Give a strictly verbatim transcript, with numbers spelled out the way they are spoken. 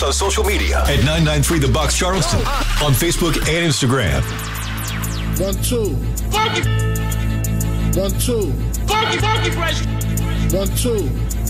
On social media at nine nine three The Bucks Charleston on Facebook and Instagram. One, two. Funky. One, two. Funky, funky fresh. One, two.